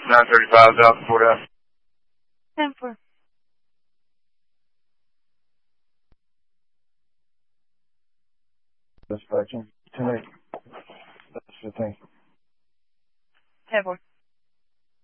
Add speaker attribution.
Speaker 1: 935 South Fort F.
Speaker 2: 10-4.
Speaker 3: Dispatching. 10-8. That's the thing.
Speaker 2: 10-4.